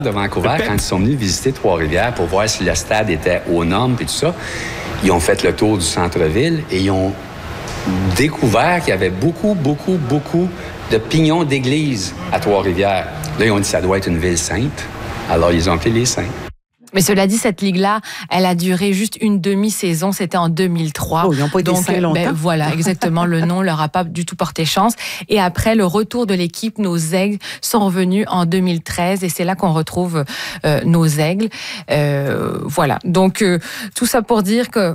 de Vancouver, quand ils sont venus visiter Trois-Rivières pour voir si le stade était aux normes et tout ça, ils ont fait le tour du centre-ville et ils ont découvert qu'il y avait beaucoup de pignons d'église à Trois-Rivières. Là, ils ont dit que ça doit être une ville sainte. Alors, ils ont appelé les Saints. Mais cela dit, cette ligue-là, elle a duré juste une demi-saison. C'était en 2003. Oh, ils n'ont pas été saints longtemps. Voilà, exactement. Le nom leur a pas du tout porté chance. Et après le retour de l'équipe, nos Aigles sont revenus en 2013 et c'est là qu'on retrouve nos Aigles. Voilà. Donc, tout ça pour dire que...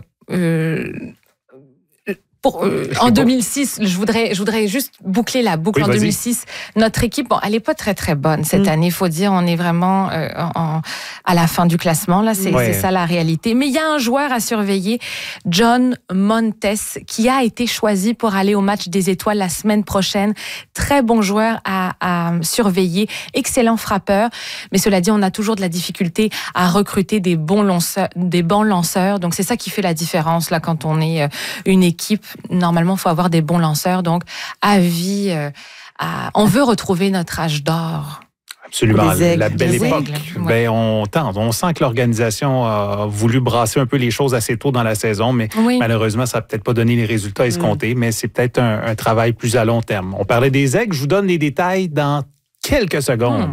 en 2006, je voudrais juste boucler la boucle. En 2006, notre équipe, elle est pas très bonne cette année. Il faut dire, on est vraiment à la fin du classement. Là, c'est ça la réalité. Mais il y a un joueur à surveiller, John Montes, qui a été choisi pour aller au match des étoiles la semaine prochaine. Très bon joueur à surveiller, excellent frappeur. Mais cela dit, on a toujours de la difficulté à recruter des bons lanceurs. Donc c'est ça qui fait la différence là quand on est une équipe. Normalement, il faut avoir des bons lanceurs. Donc, on veut retrouver notre âge d'or. Absolument, la belle époque. Ouais. On sent que l'organisation a voulu brasser un peu les choses assez tôt dans la saison, mais malheureusement, ça n'a peut-être pas donné les résultats escomptés, mais c'est peut-être un travail plus à long terme. On parlait des Aigles, je vous donne les détails dans quelques secondes.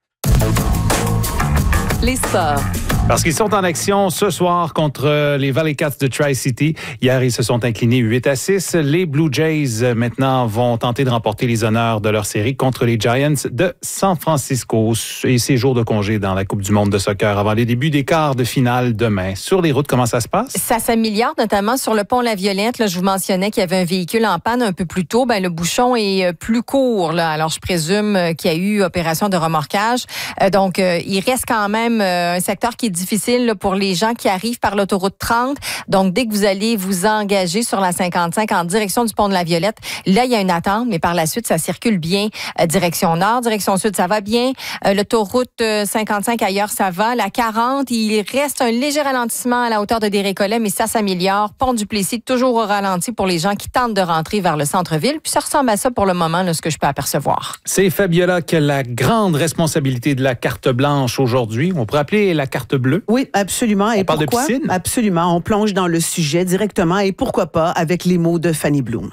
Les sports. Parce qu'ils sont en action ce soir contre les Valley Cats de Tri-City. Hier, ils se sont inclinés 8-6. Les Blue Jays, maintenant, vont tenter de remporter les honneurs de leur série contre les Giants de San Francisco. Et ces jours de congé dans la Coupe du monde de soccer avant les débuts des quarts de finale demain. Sur les routes, comment ça se passe? Ça s'améliore, notamment sur le pont La Violette. Là, je vous mentionnais qu'il y avait un véhicule en panne un peu plus tôt. Le bouchon est plus court. Là. Alors, je présume qu'il y a eu opération de remorquage. Donc, il reste quand même un secteur qui est difficile là, pour les gens qui arrivent par l'autoroute 30. Donc, dès que vous allez vous engager sur la 55 en direction du pont de la Violette, là, il y a une attente, mais par la suite, ça circule bien. Direction nord, direction sud, ça va bien. L'autoroute 55 ailleurs, ça va. La 40, il reste un léger ralentissement à la hauteur de Desrécollets, mais ça s'améliore. Pont du Plessis, toujours au ralenti pour les gens qui tentent de rentrer vers le centre-ville. Puis ça ressemble à ça pour le moment, là, ce que je peux apercevoir. C'est Fabiola qui a la grande responsabilité de la carte blanche aujourd'hui. On pourrait appeler la carte bleue. Oui, absolument. On parle de piscine? Absolument. On plonge dans le sujet directement et pourquoi pas avec les mots de Fanny Bloom.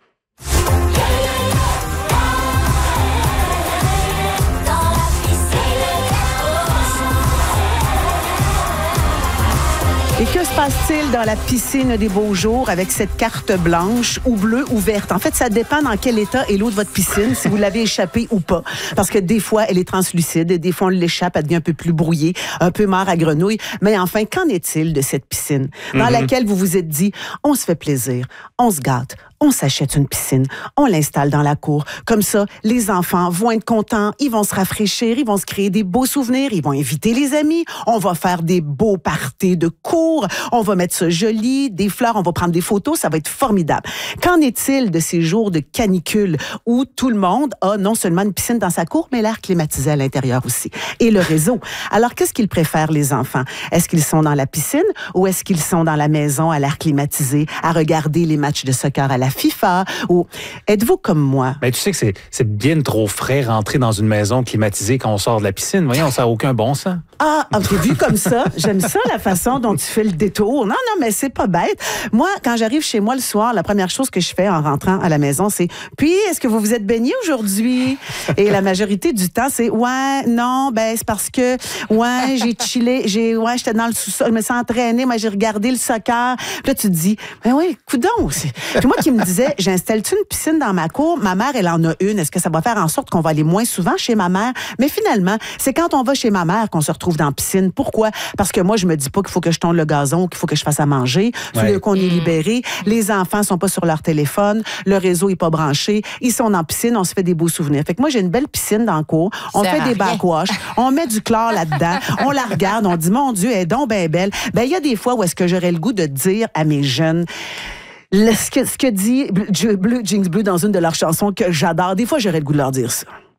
Et que se passe-t-il dans la piscine des beaux jours avec cette carte blanche ou bleue ou verte? En fait, ça dépend dans quel état est l'eau de votre piscine, si vous l'avez échappée ou pas. Parce que des fois, elle est translucide, des fois, on l'échappe, elle devient un peu plus brouillée, un peu marre à grenouille. Mais enfin, qu'en est-il de cette piscine dans laquelle vous vous êtes dit, on se fait plaisir, on se gâte, on s'achète une piscine, on l'installe dans la cour. Comme ça, les enfants vont être contents, ils vont se rafraîchir, ils vont se créer des beaux souvenirs, ils vont inviter les amis, on va faire des beaux parties de cours, on va mettre ça joli, des fleurs, on va prendre des photos, ça va être formidable. Qu'en est-il de ces jours de canicule où tout le monde a non seulement une piscine dans sa cour, mais l'air climatisé à l'intérieur aussi, et le réseau? Alors, qu'est-ce qu'ils préfèrent, les enfants? Est-ce qu'ils sont dans la piscine ou est-ce qu'ils sont dans la maison à l'air climatisé, à regarder les matchs de soccer à la FIFA? Ou êtes-vous comme moi? Mais tu sais que c'est bien trop frais rentrer dans une maison climatisée quand on sort de la piscine. Voyons, ça n'a aucun bon sens. T'es vu comme ça? J'aime ça, la façon dont tu fais le détour. Non, mais c'est pas bête. Moi, quand j'arrive chez moi le soir, la première chose que je fais en rentrant à la maison, c'est « Puis, est-ce que vous vous êtes baigné aujourd'hui? » Et la majorité du temps, c'est « Ouais, non, c'est parce que, j'ai chillé, j'étais dans le sous-sol, je me suis entraînée, moi, j'ai regardé le soccer. » Puis là, tu te dis « Ben oui, coudonc. » Puis moi qui me disais « J'installe-tu une piscine dans ma cour? Ma mère, elle en a une. Est-ce que ça va faire en sorte qu'on va aller moins souvent chez ma mère? » Mais finalement, c'est quand on va chez ma mère qu'on se retrouve dans la piscine. Pourquoi? Parce que moi, je me dis pas qu'il faut que je tonde le gazon, qu'il faut que je fasse à manger, qu'on est libéré. Les enfants sont pas sur leur téléphone, le réseau est pas branché, ils sont en piscine, on se fait des beaux souvenirs. Fait que moi, j'ai une belle piscine dans le cour, on fait des backwash, on met du chlore là-dedans, on la regarde, on dit, mon Dieu, elle est donc bien belle. Il y a des fois où est-ce que j'aurais le goût de dire à mes jeunes, ce que dit Blue Jeans Bleu dans une de leurs chansons que j'adore, des fois, j'aurais le goût de leur dire ça.